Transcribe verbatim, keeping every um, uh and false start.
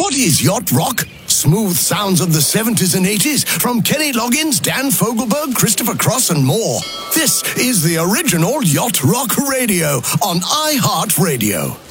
What is yacht rock? Smooth sounds of the seventies and eighties from Kenny Loggins, Dan Fogelberg, Christopher Cross, and more. This is the original Yacht Rock Radio on iHeartRadio.